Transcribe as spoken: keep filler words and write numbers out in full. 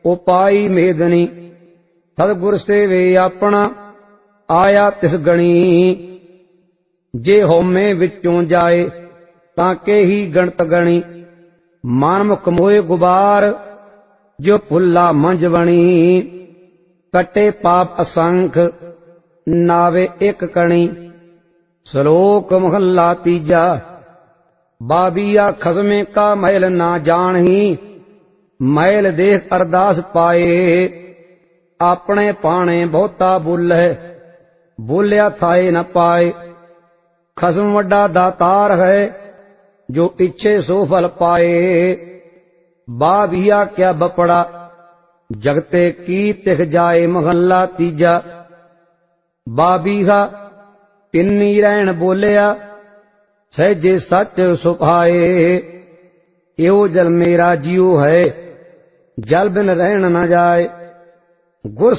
उपाई मेदनी। सतगुर सेवे अपना आया तिस गणी। जे होमे विचों जाए ताके ही गणत गणी। मानमुख मोए गुबार जो भुल्ला मंज बणी। कटे पाप असंख नावे एक कणी। श्लोक महला तीजा। बाबिया खसमे का मैल ना जानही। मैल देख अरदास पाए। अपने पाने बहुता बोले बोलिया थाए न पाए। खसम वड्डा दातार है जो इच्छे सो फल पाए। बाबिया क्या बपड़ा जगते की तिख जाए। महला तीजा। बाबीहा तिन्नी रहन बोलिया सहजे सच सुभाए। एहो जल मेरा जियो है जल बिन रहन न जाए। गुर